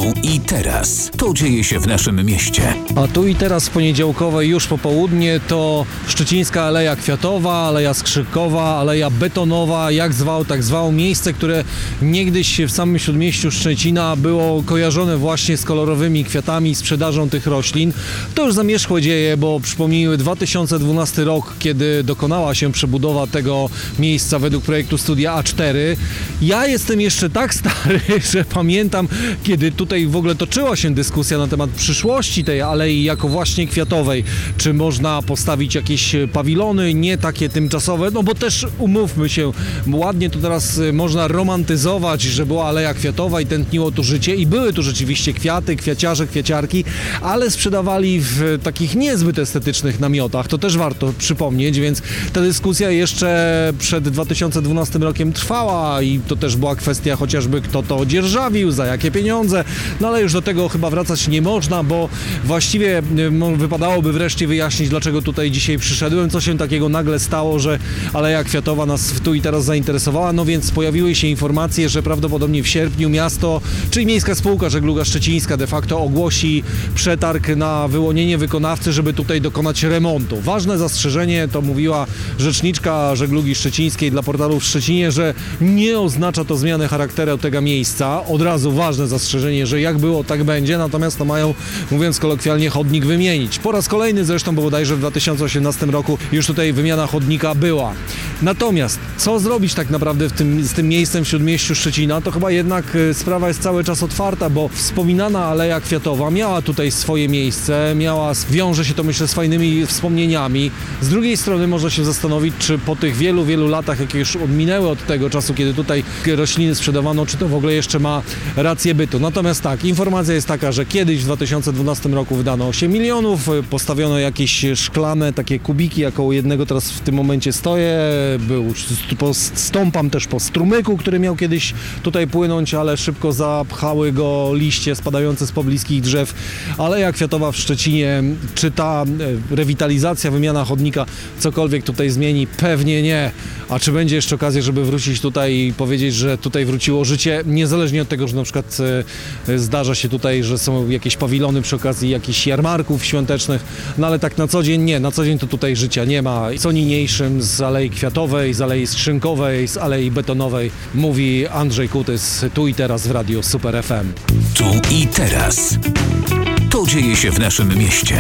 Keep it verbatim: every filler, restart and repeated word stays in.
Tu i teraz. To dzieje się w naszym mieście. A tu i teraz poniedziałkowe już popołudnie to Szczecińska Aleja Kwiatowa, Aleja Skrzypkowa, Aleja Betonowa, jak zwał, tak zwał. Miejsce, które niegdyś w samym śródmieściu Szczecina było kojarzone właśnie z kolorowymi kwiatami, sprzedażą tych roślin. To już zamierzchłe dzieje, bo przypomnijmy dwa tysiące dwunasty rok, kiedy dokonała się przebudowa tego miejsca według projektu Studia A cztery. Ja jestem jeszcze tak stary, że pamiętam, kiedy tutaj w ogóle toczyła się dyskusja na temat przyszłości tej alei jako właśnie kwiatowej. Czy można postawić jakieś pawilony, nie takie tymczasowe, no bo też umówmy się, ładnie to teraz można romantyzować, że była aleja kwiatowa i tętniło tu życie i były tu rzeczywiście kwiaty, kwiaciarze, kwiaciarki, ale sprzedawali w takich niezbyt estetycznych namiotach. To też warto przypomnieć, więc ta dyskusja jeszcze przed dwa tysiące dwunastym rokiem trwała i to też była kwestia chociażby kto to odzierżawił, za jakie pieniądze, no ale już do tego chyba wracać nie można, bo właściwie no, wypadałoby wreszcie wyjaśnić, dlaczego tutaj dzisiaj przyszedłem, co się takiego nagle stało, że Aleja Kwiatowa nas tu i teraz zainteresowała, no więc pojawiły się informacje, że prawdopodobnie w sierpniu miasto, czyli Miejska Spółka Żegluga Szczecińska de facto ogłosi przetarg na wyłonienie wykonawcy, żeby tutaj dokonać remontu. Ważne zastrzeżenie, to mówiła rzeczniczka Żeglugi Szczecińskiej dla portalu w Szczecinie, że nie oznacza to zmiany charakteru tego miejsca. Od razu ważne zastrzeżenie, że jak było, tak będzie, natomiast to mają, mówiąc kolokwialnie, chodnik wymienić. Po raz kolejny zresztą, bo bodajże w dwa tysiące osiemnastym roku już tutaj wymiana chodnika była. Natomiast co zrobić tak naprawdę w tym, z tym miejscem w śródmieściu Szczecina, to chyba jednak sprawa jest cały czas otwarta, bo wspominana Aleja Kwiatowa miała tutaj swoje miejsce, miała, wiąże się to myślę z fajnymi wspomnieniami. Z drugiej strony można się zastanowić, czy po tych wielu, wielu latach, jakie już minęły od tego czasu, kiedy tutaj rośliny sprzedawano, czy to w ogóle jeszcze ma rację bytu. Natomiast tak, informacja jest taka, że kiedyś w dwa tysiące dwunastym roku wydano osiem milionów, postawiono jakieś szklane takie kubiki, ja koło jednego teraz w tym momencie stoję, był, stąpam też po strumyku, który miał kiedyś tutaj płynąć, ale szybko zapchały go liście spadające z pobliskich drzew. Aleja Kwiatowa w Szczecinie, czy ta rewitalizacja, wymiana chodnika cokolwiek tutaj zmieni? Pewnie nie. A czy będzie jeszcze okazja, żeby wrócić tutaj i powiedzieć, że tutaj wróciło życie, niezależnie od tego, że na przykład e, zdarza się tutaj, że są jakieś pawilony przy okazji jakichś jarmarków świątecznych, no ale tak na co dzień nie, na co dzień to tutaj życia nie ma. Co niniejszym z Alei Kwiatowej, z Alei Skrzynkowej, z Alei Betonowej mówi Andrzej Kutys, tu i teraz w Radiu Super F M. Tu i teraz. To dzieje się w naszym mieście.